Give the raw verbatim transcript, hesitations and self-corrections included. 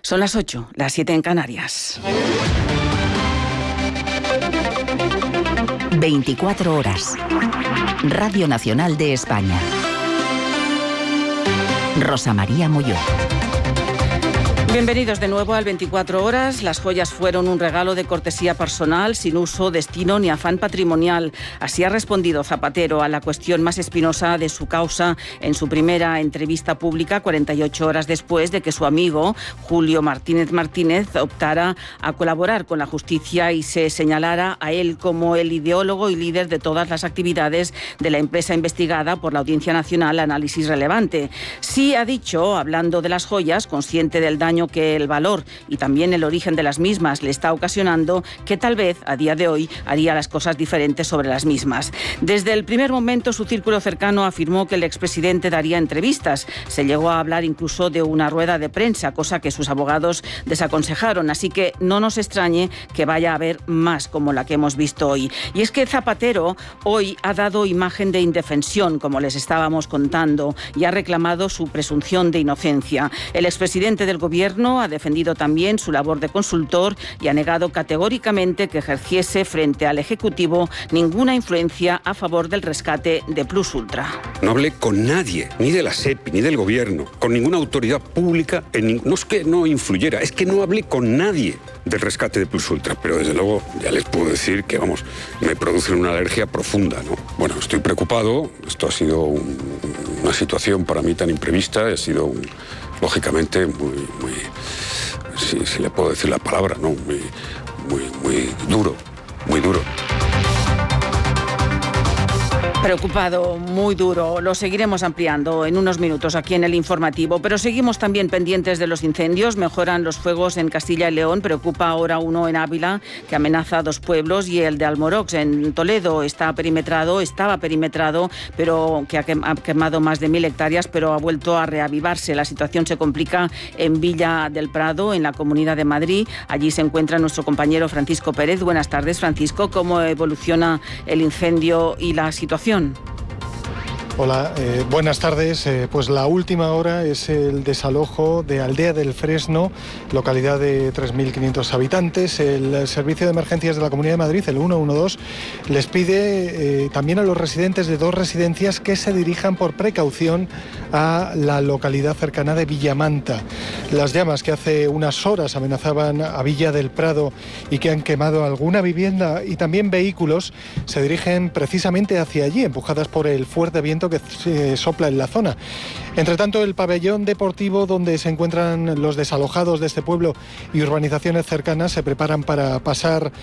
Son las ocho, las siete en Canarias. veinticuatro horas. Radio Nacional de España. Rosa María Molló. Bienvenidos de nuevo al veinticuatro horas. Las joyas fueron un regalo de cortesía personal, sin uso, destino ni afán patrimonial. Así ha respondido Zapatero a la cuestión más espinosa de su causa en su primera entrevista pública, cuarenta y ocho horas después de que su amigo Julio Martínez Martínez optara a colaborar con la justicia y se señalara a él como el ideólogo y líder de todas las actividades de la empresa investigada por la Audiencia Nacional Análisis Relevante. Sí ha dicho, hablando de las joyas, consciente del daño que el valor y también el origen de las mismas le está ocasionando, que tal vez a día de hoy haría las cosas diferentes sobre las mismas. Desde el primer momento su círculo cercano afirmó que el expresidente daría entrevistas. Se llegó a hablar incluso de una rueda de prensa, cosa que sus abogados desaconsejaron, así que no nos extrañe que vaya a haber más como la que hemos visto hoy. Y es que Zapatero hoy ha dado imagen de indefensión, como les estábamos contando, y ha reclamado su presunción de inocencia. El expresidente del gobierno ha defendido también su labor de consultor y ha negado categóricamente que ejerciese frente al Ejecutivo ninguna influencia a favor del rescate de Plus Ultra. No hablé con nadie, ni de la SEPI, ni del Gobierno, con ninguna autoridad pública. En, no es que no influyera, es que no hablé con nadie del rescate de Plus Ultra. Pero desde luego ya les puedo decir que, vamos, me produce una alergia profunda, ¿no? Bueno, estoy preocupado. Esto ha sido un, una situación para mí tan imprevista. Ha sido un... lógicamente muy, muy, si, si le puedo decir la palabra, ¿no? Muy, muy, muy duro, muy duro. Preocupado, muy duro. Lo seguiremos ampliando en unos minutos aquí en el informativo, pero seguimos también pendientes de los incendios. Mejoran los fuegos en Castilla y León. Preocupa ahora uno en Ávila, que amenaza a dos pueblos, y el de Almorox en Toledo está perimetrado, estaba perimetrado, pero que ha quemado más de mil hectáreas, pero ha vuelto a reavivarse. La situación se complica en Villa del Prado, en la Comunidad de Madrid. Allí se encuentra nuestro compañero Francisco Pérez. Buenas tardes, Francisco. ¿Cómo evoluciona el incendio y la situación? Hola, eh, buenas tardes. Eh, pues la última hora es el desalojo de Aldea del Fresno, localidad de tres mil quinientos habitantes. El Servicio de Emergencias de la Comunidad de Madrid, el ciento doce, les pide eh, también a los residentes de dos residencias que se dirijan por precaución a la localidad cercana de Villamanta. Las llamas que hace unas horas amenazaban a Villa del Prado y que han quemado alguna vivienda y también vehículos se dirigen precisamente hacia allí, empujadas por el fuerte viento que se sopla en la zona. Entre tanto, el pabellón deportivo donde se encuentran los desalojados de este pueblo y urbanizaciones cercanas se preparan para pasar